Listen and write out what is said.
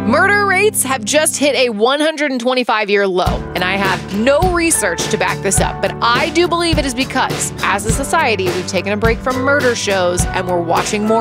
Murder rates have just hit a 125-year low, and I have no research to back this up, but I do believe it is because, as a society, we've taken a break from murder shows and we're watching more